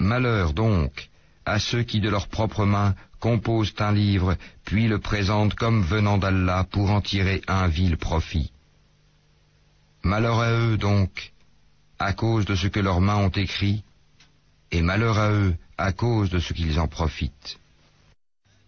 Malheur donc à ceux qui de leurs propres mains composent un livre, puis le présentent comme venant d'Allah pour en tirer un vil profit. Malheur à eux donc, à cause de ce que leurs mains ont écrit, et malheur à eux à cause de ce qu'ils en profitent.